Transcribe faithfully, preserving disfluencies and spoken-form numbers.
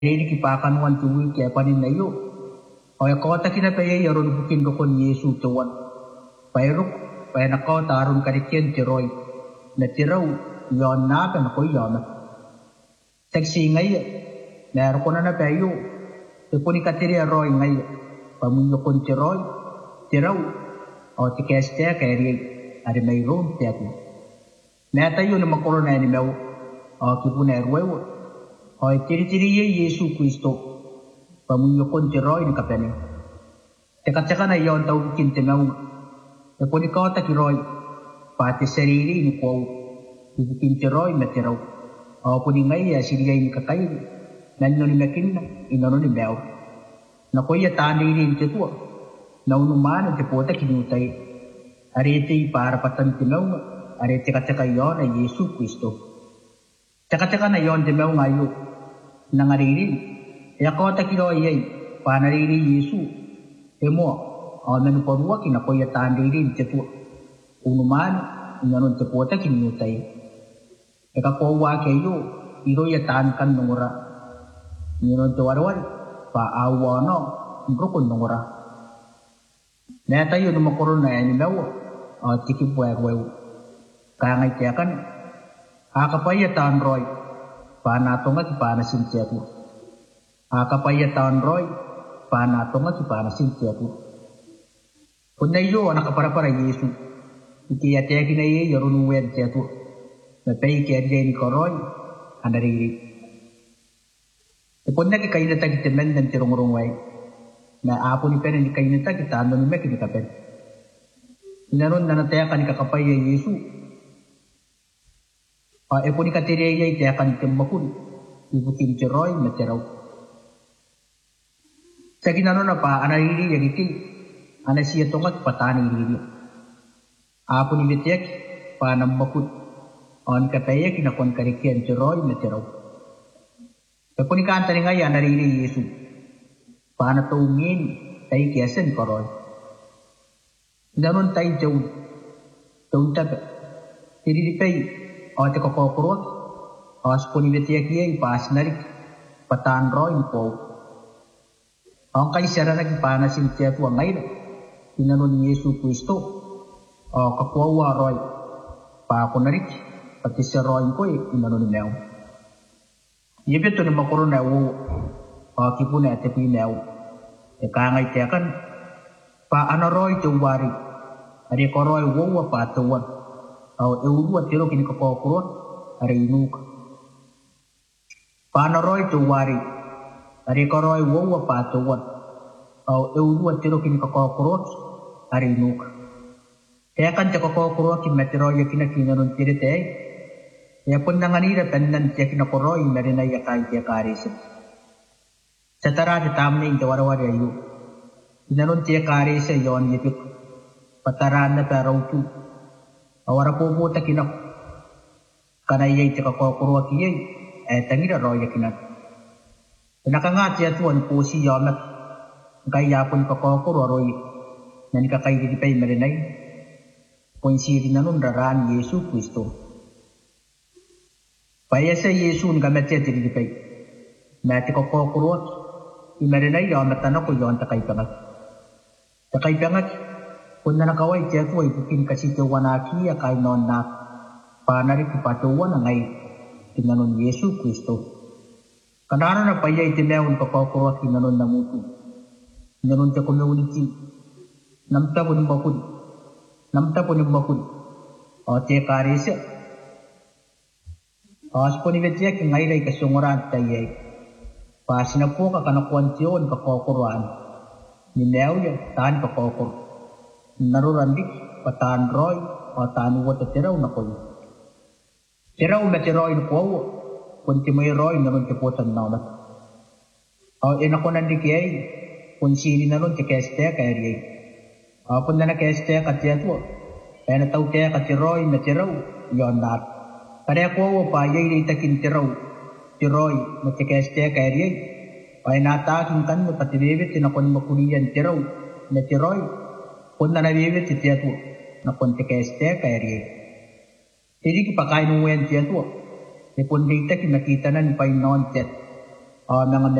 Hili ki pakanuan tuwi ki apanin na iyo. O ya kota kina pa iya yaron bukin ko kon Yesu tuwan. Pairuk pa na kota aron karikyan ti Roy. Na tiraw yon na pa na ko yon. Taksi ngay na aro ko na na pa iyo. Tupuni katiri Roy ngay. Pamunyo kon ti Roy. Tiraw o ti keste kaya ari may room ti ako. Na tayo na makuro na ni Mew. O kipuna erwewo. Hoy tiri-tiri ye Yesu Kristo pamunyokon ti Roy ni kapene. Teka-teka na yon tau bikin ti Mew. Eponi kota ki Roy pati sarili ni Pau. Bikin ti Roy na tiraw. O puni ngay ya siriyay ni kakay. Nanyo ni Mekin na inano ni Mew. Nakoya tani rin ti tuwa. Naunuman ti pota kinutay. Ariti para patan ti Mew. Ariti teka-teka yon na Yesu Kristo. Teka-teka na yon ti Mew ngayon. Nangariri, ya kota kilo yay, panariri Yesu, emo, o nanuparua kinakoya tandiri cetu, unuman, inanon cepota kinutai. Eka kawa kayo, iro ya tankan nungura, inanon cewarwar, pa awano, ngrokon nungura. Neta yun numakuro na yan ilaw, o tikipwerwew. Kaya ngay tiyakan, akapaya tanroy, panatonga ki panasin tiyaku. Akapaya taon Roy, panatonga ki panasin tiyaku. Punay yo nakapara-para Yesu. Ikiyataya ki na ye yorun uwed tiyaku. Napay kiyadya ni Koroy, anariri. Punay ki kayo nata ki temen dan tirong-rongway. Na apo ni pena ni kayo nata ki tando ni mek ni kapen. Inaron na nataya ka ni kakapaya Yesu. Uh, e puni katiri ay kaya kan kemakun ibutin ti Roy na tiraw. Sa ginano na pa anariri yagiti anasiya tongat patani riri. Apo ni bitiyak pa namakut on kataya kinakon karikyan ti Roy na tiraw. E puni kanta ni ngay anariri Yesu pa natungin tayo kiyasan ko Roy. Nanon tayo jawd jawd tabi tiriripay o te kokokurot o spuni betiak ye pas narik patan Roy po ang kay sara nag panasin tiya tu ngay inanon ni Yesu Kristo o kakwawa Roy pa ako narik pati si Roy ko inanon ni Mew yebeto na makuro na wo o kipuna te pi Mew e kangay tiya kan pa ano Roy tuwari ari ko Roy wo pa tuwan au eudua tiro kini kokokurot are inuk. Panoroy tuwari are koroy wowa patuwan au eudua tiro kini kokokurot are inuk. Kaya kan te kokokurot ki meteroy kina kina nun tirite ya pun nanganira pendan te kina koroy merina ya kai te karis. Setara de tamne inte warawari ayu. Kina nun te karis yon yepik pataran na parautu. Awara po po takinak kanayay tika kokoro kiyay eh tangira roya kinat. Nakangat siya tuan po si yamat kaya pun kokoro roy nan kakay di pay marinay kung siri na nun raran Yesu Kristo. Paya sa Yesu ngamet siya di pay nati kokoro imarinay yamat na ko yon takay pangat. Takay pangat kung nanakaway siya ito ay bukin kasi tiwanaki ya kay non na panari kipatuwa na ngay tinanon Yesu Kristo. Kanano na paya itimeon kapapuro at tinanon na mutu. Tinanon siya community. Namta po ng bakod. Namta po ng bakod. O tiya kari siya. O as po ni Betya kaya ngay kasunguran tayo. Pasin na po kakanakuan siyon kapapuruan. Ninew ya taan kapapuro. Narurandik patan Roy o tanu wata tiraw na koy. Tiraw na tiraw na koy kunti may Roy naron ti potan na ulat. O ina ko nandik yay kun sili naron ti keste kaya yay. O pun na na keste katya tuwa. Kaya nataw kaya kati Roy na tiraw yon lahat. Kaya ko pa yay na itakin tiraw ti Roy na ti keste kaya yay. Kaya natakin kan mo pati bebet tinakon makuniyan tiraw na ti Roy. Kung na nabibit si tiya tuwa, na punti keste kaya riye. Hindi ki pakain ng uyan tiya tuwa. E kung dita ki nakita na ni Painon tiyat. mga